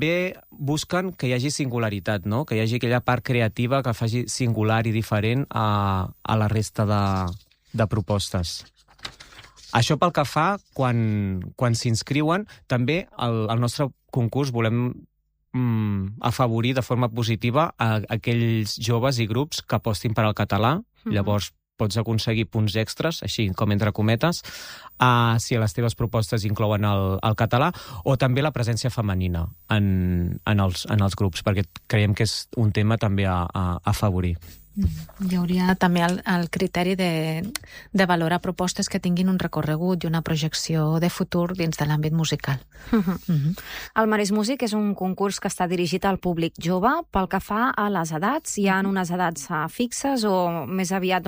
també busquen que hi hagi singularitat, no? Que hi hagi aquella part creativa que faci singular i diferent a la resta de propostes. Això pel que fa quan s'inscriuen, també al nostre concurs volem afavorir de forma positiva a aquells joves i grups que apostin per al català. Llavors pots aconseguir punts extras, així com entre cometes, si a les teves propostes inclouen el català, o també la presència femenina en els grups, perquè creiem que és un tema també a afavorir. Hi hauria també el criteri de valorar propostes que tinguin un recorregut i una projecció de futur dins de l'àmbit musical. El Marès Músic és un concurs que està dirigit al públic jove. Pel que fa a les edats, hi ha unes edats fixes o més aviat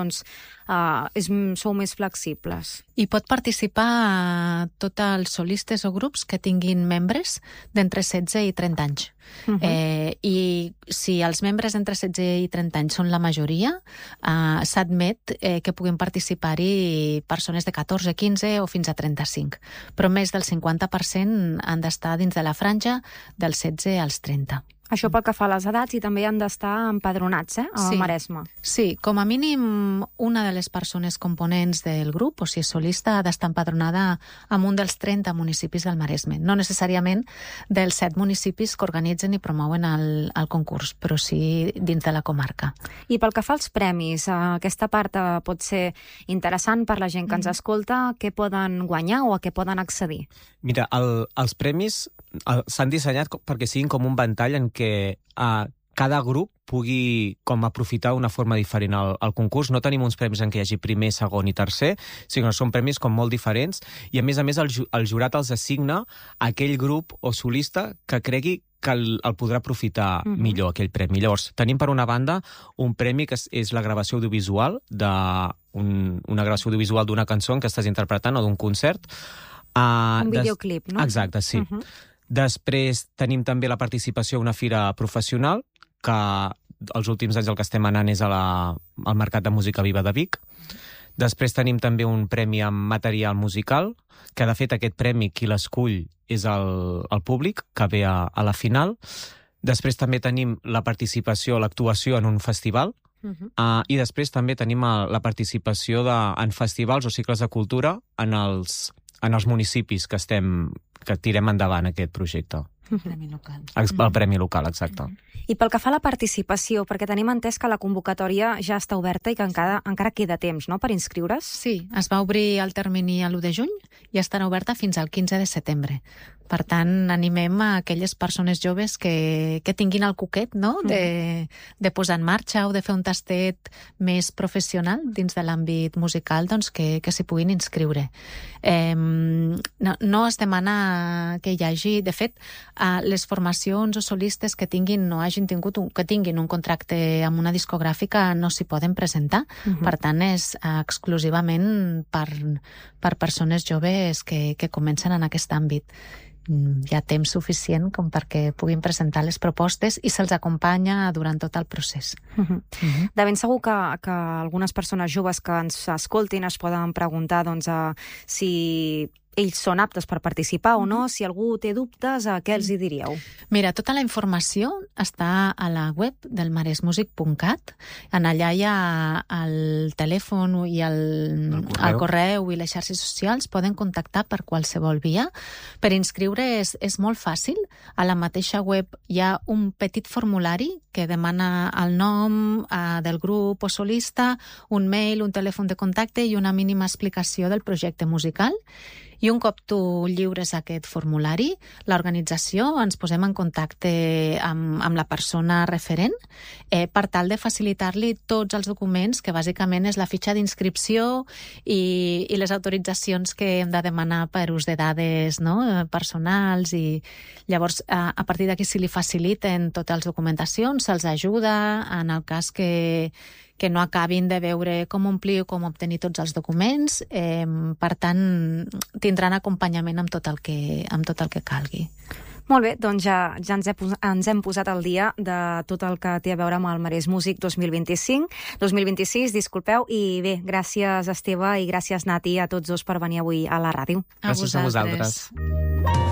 sou més flexibles? Hi pot participar tots els solistes o grups que tinguin membres d'entre 16 i 30 anys. I si els membres d'entre 16 i 30 anys són la majoria, s'admet que puguin participar-hi persones de 14, 15 o fins a 35. Però més del 50% han d'estar dins de la franja dels 16 als 30. Això pel que fa a les edats, i també han d'estar empadronats, al Maresme. Sí, com a mínim una de les persones components del grup, o si és solista, ha d'estar empadronada en un dels 30 municipis del Maresme. No necessàriament dels 7 municipis que organitzen i promouen el concurs, però sí dins de la comarca. I pel que fa als premis, aquesta part pot ser interessant per la gent que ens escolta. Què poden guanyar o a què poden accedir? Mira, els premis s'han dissenyat perquè siguin com un ventall en què cada grup pugui com aprofitar d'una forma diferent el concurs. No tenim uns premis en què hi hagi primer, segon i tercer, sinó que són premis com molt diferents, i a més el jurat els assigna a aquell grup o solista que cregui que el podrà aprofitar millor, aquell premi. Llavors, tenim per una banda un premi que és la gravació audiovisual, una gravació audiovisual d'una cançó que estàs interpretant o d'un concert. Un videoclip, no? Exacte, sí. Després tenim també la participació a una fira professional, que els últims anys el que estem anant és al Mercat de Música Viva de Vic. Després tenim també un premi amb material musical, que de fet aquest premi qui l'escull és el públic, que ve a la final. Després també tenim la participació, l'actuació en un festival, i després també tenim la participació en festivals o cicles de cultura en els municipis que tirem endavant aquest projecte. El Premi Local. El Premi Local, exacte. I pel que fa a la participació, perquè tenim entès que la convocatòria ja està oberta i que encara queda temps, no?, per inscriure's? Sí, es va obrir el termini l'1 de juny i estarà oberta fins al 15 de setembre. Per tant, animem a aquelles persones joves que tinguin el coquet, no?, de posar en marxa o de fer un tastet més professional dins de l'àmbit musical, doncs que s'hi puguin inscriure. No es demana que hi hagi... De fet, les formacions o solistes que tinguin un contracte amb una discogràfica no s'hi poden presentar. Per tant, és exclusivament per persones joves que comencen en aquest àmbit. Hi ha temps suficient com perquè puguin presentar les propostes i se'ls acompanya durant tot el procés. De ben segur que algunes persones joves que ens escoltin es poden preguntar si ells són aptes per participar o no. Si algú té dubtes, què els hi diríeu? Mira, tota la informació està a la web del maresmusic.cat. En allà hi ha el telèfon i el correu i les xarxes socials. Poden contactar per qualsevol via. Per inscriure és molt fàcil. A la mateixa web hi ha un petit formulari que demana el nom del grup o solista, un mail, un telèfon de contacte i una mínima explicació del projecte musical. I un cop tu lliures aquest formulari, l'organització ens posem en contacte amb la persona referent per tal de facilitar-li tots els documents, que bàsicament és la fitxa d'inscripció i les autoritzacions que hem de demanar per ús de dades personals. I llavors, a partir d'aquí, si li faciliten totes les documentacions, se'ls ajuda en el cas que no acabin de veure com omplir o com obtenir tots els documents. Per tant, tindran acompanyament amb tot el que calgui. Molt bé, doncs ja ens hem posat al dia de tot el que té a veure amb el Marès Músic 2026, i bé, gràcies Esteve i gràcies Nati a tots dos per venir avui a la ràdio. Gràcies a vosaltres.